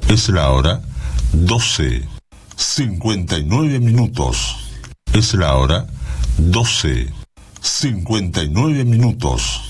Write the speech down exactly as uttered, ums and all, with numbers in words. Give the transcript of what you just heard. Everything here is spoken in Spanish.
Es la hora doce, cincuenta y nueve minutos. Es la hora doce, cincuenta y nueve minutos.